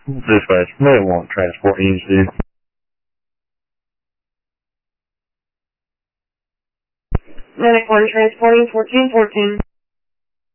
Dispatch, may want transport EMC. Medic 1 transporting 1414.